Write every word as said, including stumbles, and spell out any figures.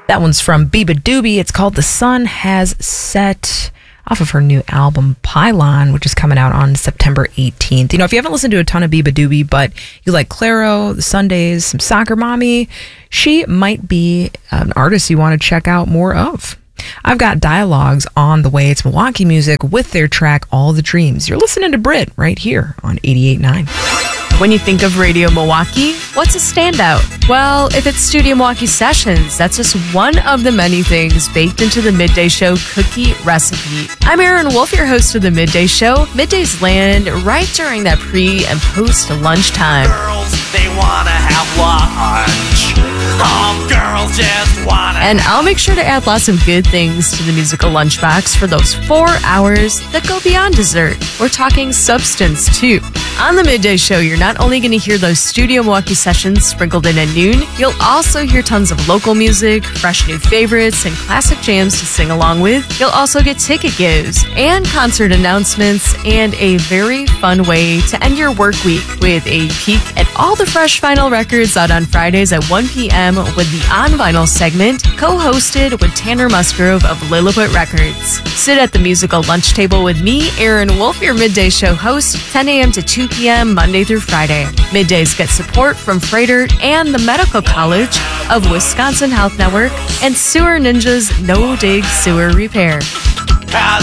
That one's from Biba Doobie. It's called The Sun Has Set, off of her new album Pylon, which is coming out on September eighteenth. You know, if you haven't listened to a ton of Biba Doobie, but you like Clairo, The Sundays, some Soccer Mommy, she might be an artist you want to check out more of. I've got Dialogues on the way. It's Milwaukee music with their track All the Dreams. You're listening to Brit right here on eighty-eight point nine. When you think of Radio Milwaukee, what's a standout? Well, if it's Studio Milwaukee Sessions, that's just one of the many things baked into the Midday Show cookie recipe. I'm Erin Wolf, your host of the Midday Show. Middays land right during that pre- and post-lunchtime. Girls, they wanna have lunch. All girls just wanna. And I'll make sure to add lots of good things to the musical lunchbox for those four hours that go beyond dessert. We're talking substance, too. On the Midday Show, you're not only going to hear those Studio Milwaukee sessions sprinkled in at noon, you'll also hear tons of local music, fresh new favorites, and classic jams to sing along with. You'll also get ticket gives and concert announcements and a very fun way to end your work week with a peek at all the fresh vinyl records out on Fridays at one p.m. with the On Vinyl segment, co-hosted with Tanner Musgrove of Lilliput Records. Sit at the musical lunch table with me, Erin Wolf, your Midday Show host, ten a.m. to two p.m. Monday through Friday. Middays get support from Freighter and the Medical College of Wisconsin Health Network and Sewer Ninja's No Dig Sewer Repair.